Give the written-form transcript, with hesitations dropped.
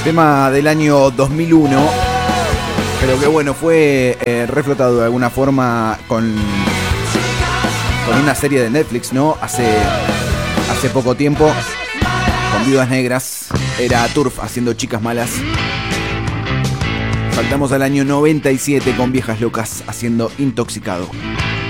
Tema del año 2001, pero que bueno, fue reflotado de alguna forma con una serie de Netflix, ¿no? Hace poco tiempo, con Viudas Negras, era Turf haciendo Chicas Malas. Saltamos al año 97 con Viejas Locas haciendo Intoxicado.